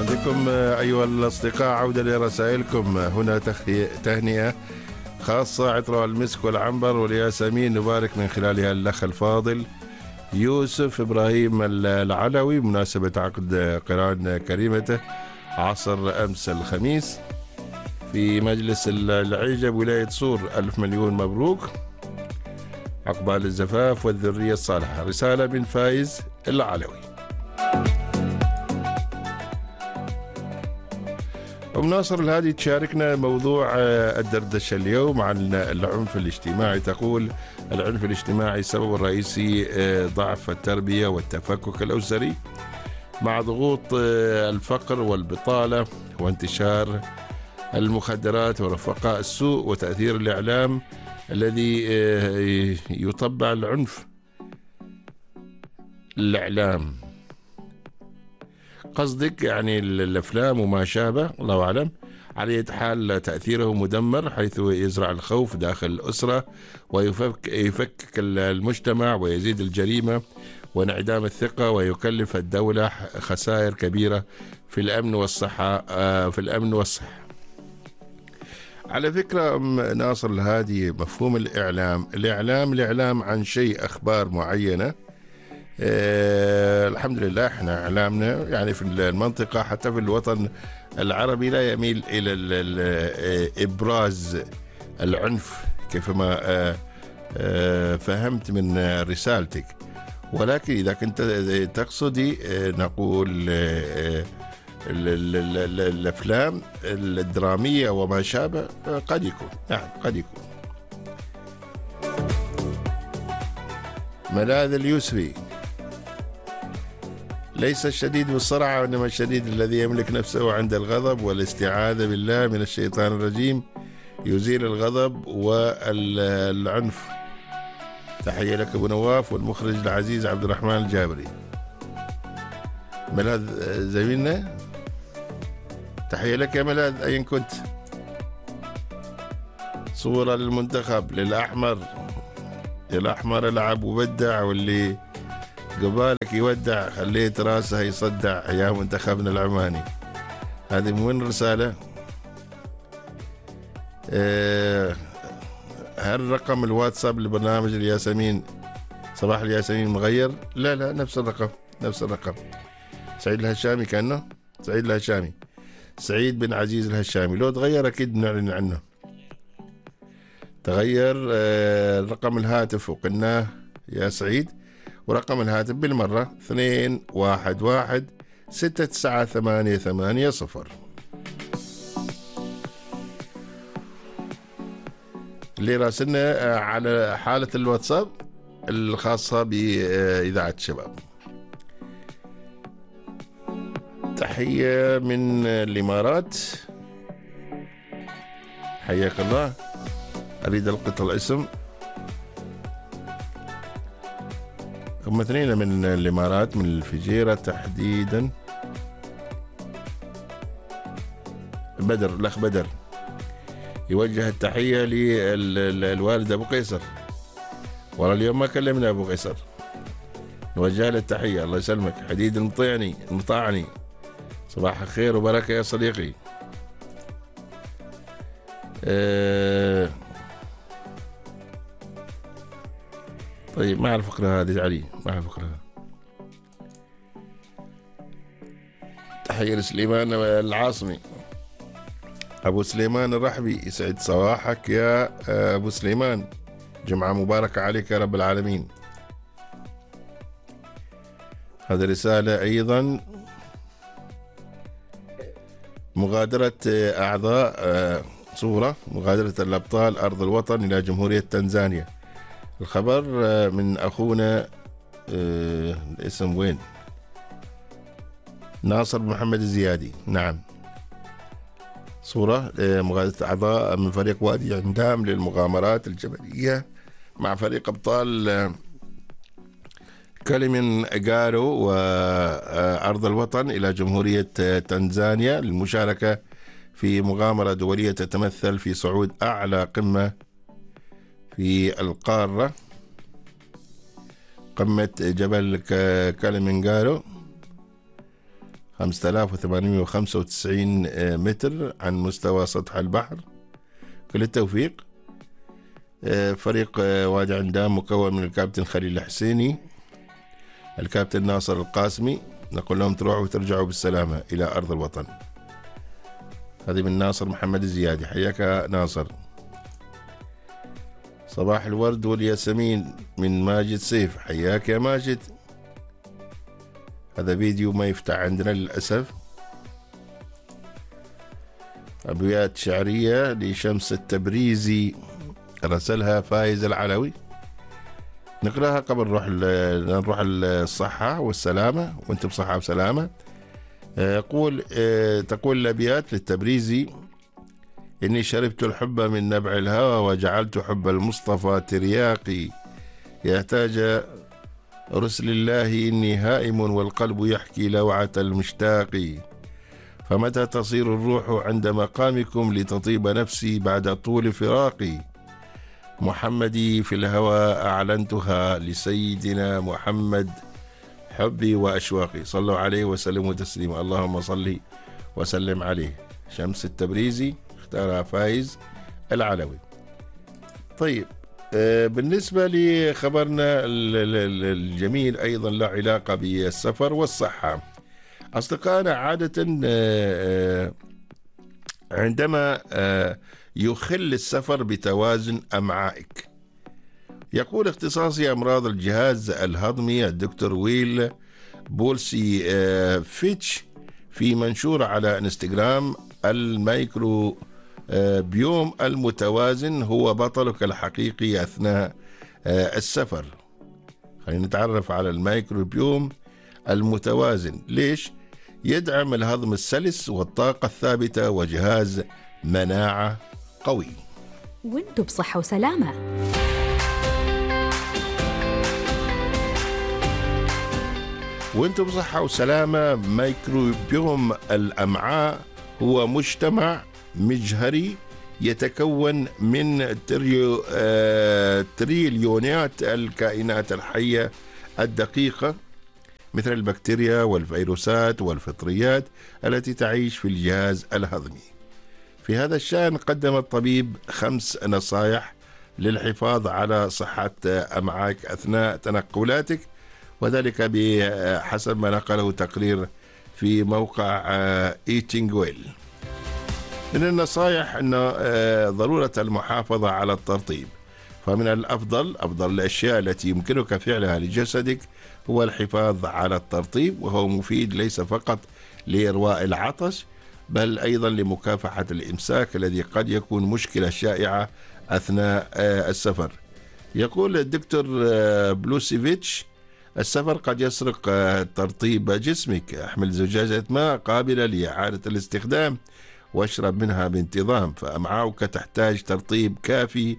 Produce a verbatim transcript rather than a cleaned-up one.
بكم أيها الأصدقاء، عودة لرسائلكم. هنا تهنئة خاصة عطر المسك والعنبر والياسمين، نبارك من خلالها الأخ الفاضل يوسف إبراهيم العلوي بمناسبة عقد قران كريمته عصر أمس الخميس في مجلس العيجة بولاية صور. ألف مليون مبروك، عقبال الزفاف والذرية الصالحة. رسالة من فايز العلوي. أم ناصر الهادي تشاركنا موضوع الدردشة اليوم عن العنف الاجتماعي. تقول: العنف الاجتماعي سبب الرئيسي ضعف التربية والتفكك الأسري مع ضغوط الفقر والبطالة وانتشار المخدرات ورفقاء السوء وتأثير الإعلام الذي يطبع العنف. الإعلام قصدك يعني الأفلام وما شابه، الله أعلم. على أي حال تأثيره مدمر، حيث يزرع الخوف داخل الأسرة ويفك يفكك المجتمع ويزيد الجريمة وانعدام الثقة، ويكلف الدولة خسائر كبيرة في الأمن والصحة في الأمن والصحة. على فكرة أم ناصر الهادي، مفهوم الإعلام الإعلام الإعلام عن شيء، أخبار معينة. أه الحمد لله احنا اعلامنا يعني في المنطقة حتى في الوطن العربي لا يميل الى ابراز العنف كيفما أه أه فهمت من رسالتك، ولكن اذا كنت تقصدي أه نقول أه الافلام الدرامية وما شابه قد يكون، نعم قد يكون. ملاذ اليسري: ليس الشديد بالسرعة وإنما الشديد الذي يملك نفسه عند الغضب، والاستعاذة بالله من الشيطان الرجيم يزيل الغضب والعنف. تحية لك أبو نواف والمخرج العزيز عبد الرحمن الجابري. ملاذ زميلنا، تحية لك يا ملاذ أين كنت. صورة للمنتخب للأحمر، الأحمر العب وبدع، واللي قبالك يودع خليت راسه يصدع يا منتخبنا العماني. هذه من وين الرسالة؟ أه هل رقم الواتساب لبرنامج الياسمين صباح الياسمين مغير؟ لا لا، نفس الرقم نفس الرقم. سعيد الهشامي كأنه سعيد الهشامي سعيد بن عزيز الهشامي. لو تغير أكيد نعلن عنه. تغير أه رقم الهاتف وقلناه يا سعيد، ورقم الهاتف بالمرة اثنين واحد واحد ستة تسعة ثمانية ثمانية صفر. اللي راسلنا على حالة الواتساب الخاصة بإذاعة الشباب. تحية من الإمارات، حياك الله. أريد ألقط الاسم. هم اثنين من الإمارات، من الفجيرة تحديدا. بدر، الأخ بدر يوجه التحية للوالد أبو قيصر. والله اليوم ما كلمنا أبو قيصر، نوجه له التحية. الله يسلمك. حديد المطيعني المطاعني، صباح الخير وبركة يا صديقي. أه طيب ما أعرف أقرأ هذه علي، ما أعرف أقرأها. تحية لسليمان العاصمي. أبو سليمان الرحبي، يسعد صباحك يا أبو سليمان، جمعة مباركة عليك يا رب العالمين. هذه رسالة أيضا. مغادرة أعضاء صورة مغادرة الأبطال أرض الوطن إلى جمهورية تنزانيا. الخبر من أخونا الاسم وين؟ ناصر محمد الزيادي. نعم، صورة مغادرة أعضاء من فريق وادي عندام للمغامرات الجبلية مع فريق أبطال كلمن جارو وأرض الوطن إلى جمهورية تنزانيا للمشاركة في مغامرة دولية تتمثل في صعود أعلى قمة في القارة، قمة جبل كليمنجارو. خمسة آلاف وثمانمائة وخمسة وتسعين متر عن مستوى سطح البحر. كل التوفيق. فريق وادي عندام مكون من الكابتن خليل الحسيني، الكابتن ناصر القاسمي، نقول لهم تروحوا وترجعوا بالسلامة إلى أرض الوطن. هذه من ناصر محمد الزيادي، حياك ناصر. صباح الورد والياسمين من ماجد سيف، حياك يا ماجد. هذا فيديو ما يفتح عندنا للأسف. أبيات شعرية لشمس التبريزي رسلها فايز العلوي، نقراها قبل نروح نروح الصحة والسلامة، وانت بصحة وسلامة. يقول تقول الأبيات للتبريزي: إني شربت الحب من نبع الهوى وجعلت حب المصطفى ترياقي، يحتاج رسل الله إني هائم والقلب يحكي لوعة المشتاق، فمتى تصير الروح عند مقامكم لتطيب نفسي بعد طول فراقي، محمدي في الهوى أعلنتها لسيدنا محمد حبي وأشواقي، صلوا عليه وسلموا تسليما، اللهم صل وسلم عليه. شمس التبريزي اختارها فايز العلوي. طيب بالنسبة لخبرنا الجميل أيضا له علاقة بالسفر والصحة. أصدقائنا عادة عندما يخل السفر بتوازن أمعائك، يقول اختصاصي أمراض الجهاز الهضمي الدكتور ويل بولسي فيتش في منشور على انستغرام: الميكرو بيوم المتوازن هو بطلك الحقيقي أثناء السفر. خلينا نتعرف على الميكروبيوم المتوازن. ليش؟ يدعم الهضم السلس والطاقة الثابتة وجهاز مناعة قوي. وانتم بصحة وسلامة. وانتم بصحة وسلامة. ميكروبيوم الأمعاء هو مجتمع مجهري يتكون من تريو آه تريليونات الكائنات الحية الدقيقة مثل البكتيريا والفيروسات والفطريات التي تعيش في الجهاز الهضمي. في هذا الشأن قدم الطبيب خمس نصائح للحفاظ على صحة أمعائك أثناء تنقلاتك، وذلك بحسب ما نقله تقرير في موقع Eating Well. من النصائح أن ضرورة المحافظة على الترطيب، فمن الأفضل أفضل الأشياء التي يمكنك فعلها لجسدك هو الحفاظ على الترطيب، وهو مفيد ليس فقط لإرواء العطش بل أيضا لمكافحة الإمساك الذي قد يكون مشكلة شائعة أثناء السفر. يقول الدكتور بلوسيفيتش: السفر قد يسرق ترطيب جسمك، احمل زجاجة ماء قابلة لإعادة الاستخدام واشرب منها بانتظام، فأمعاؤك تحتاج ترطيب كافي